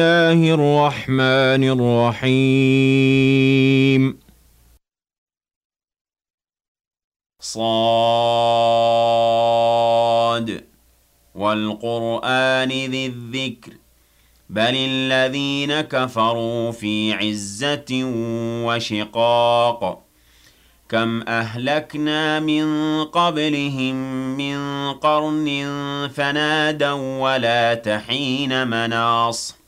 الله الرحمن الرحيم صاد والقرآن ذي الذكر بل الذين كفروا في عزة وشقاق كم أهلكنا من قبلهم من قرن فنادوا ولا تحين مناص